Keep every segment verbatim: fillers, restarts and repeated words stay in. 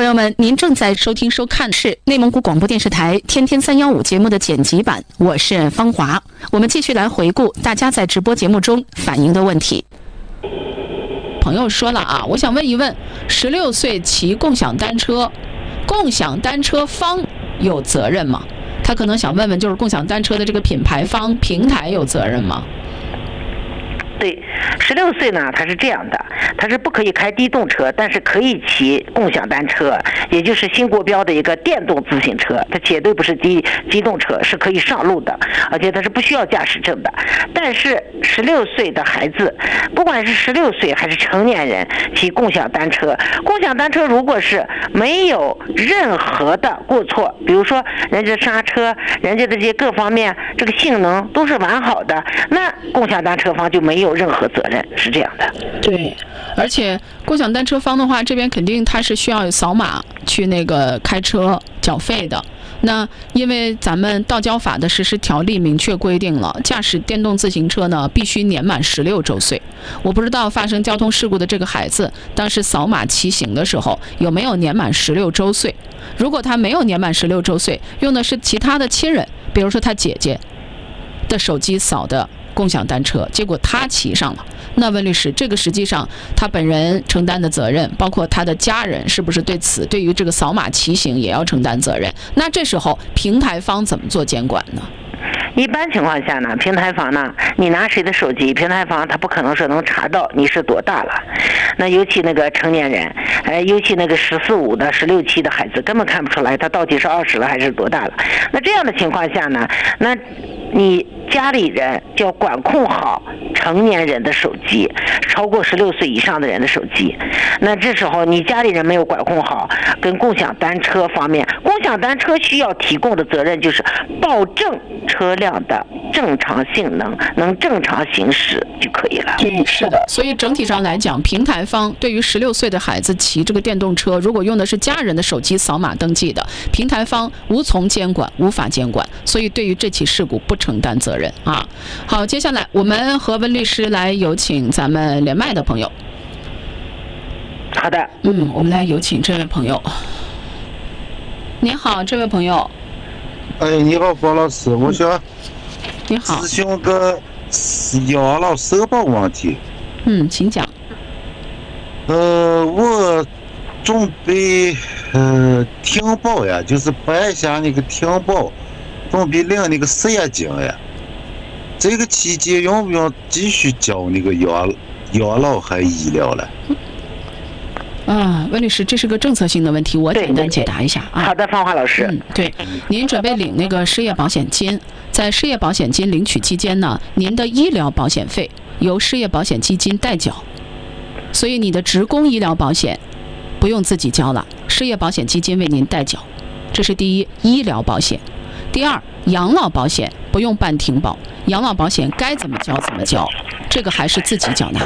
友们，您正在收听收看是内蒙古广播电视台天天三幺五节目的剪辑版，我是方华。我们继续来回顾大家在直播节目中反映的问题。朋友说了啊，我想问一问，十六岁骑共享单车，共享单车方有责任吗？他可能想问问，就是共享单车的这个品牌方平台有责任吗？ 对，十六岁呢，他是这样的，他是不可以开机动车，但是可以骑共享单车，也就是新国标的一个电动自行车，它绝对不是机机动车，是可以上路的，而且它是不需要驾驶证的。但是十六岁的孩子，不管是十六岁还是成年人骑共享单车，共享单车如果是没有任何的过错，比如说人家刹车，人家的这些各方面这个性能都是完好的，那共享单车方就没有有任何责任，是这样的。 对，而且共享单车方的话，这边肯定他是需要扫码去那个开车缴费的。那因为咱们道交法的实施条例明确规定了，驾驶电动自行车呢必须年满十六周岁。我不知道发生交通事故的这个孩子当时扫码骑行的时候有没有年满十六周岁。如果他没有年满十六周岁，用的是其他的亲人，比如说他姐姐的手机扫的共享单车，结果他骑上了，那温律师，这个实际上他本人承担的责任，包括他的家人是不是对此对于这个扫码骑行也要承担责任？那这时候平台方怎么做监管呢？ 一般情况下呢，平台方呢，你拿谁的手机，平台方他不可能说能查到你是多大了。那尤其那个成年人，呃，尤其那个十四五的、十六七的孩子，根本看不出来他到底是二十了还是多大了。那这样的情况下呢，那你家里人就要管控好成年人的手机，超过十六岁以上的人的手机。那这时候你家里人没有管控好，跟共享单车方面，共享单车需要提供的责任就是保证车辆的正常性能，能正常行驶就可以了。 对，是的。所以整体上来讲，平台方对于十六岁的孩子骑这个电动车，如果用的是家人的手机扫码登记的，平台方无从监管，无法监管，所以对于这起事故不承担责任啊。好，接下来我们和温律师来有请咱们连麦的朋友。 好的， 嗯，我们来有请这位朋友。您好，这位朋友。 哎，你好，方老师，我想你好咨询个养老社保问题。 嗯，请讲。 呃，我准备呃停保呀，就是办一下那个停保，准备领那个失业金呀。这个期间用不用继续交那个养养老还医疗了？ 啊，温律师，这是个政策性的问题，我简单解答一下啊。 好的，方华老师。 嗯，对，您准备领那个失业保险金，在失业保险金领取期间呢，您的医疗保险费由失业保险基金代缴，所以你的职工医疗保险不用自己交了，失业保险基金为您代缴，这是第一，医疗保险。第二，养老保险不用办停保，养老保险该怎么交怎么交，这个还是自己缴纳。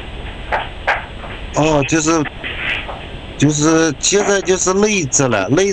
哦，就是就是现在就是累着了，累。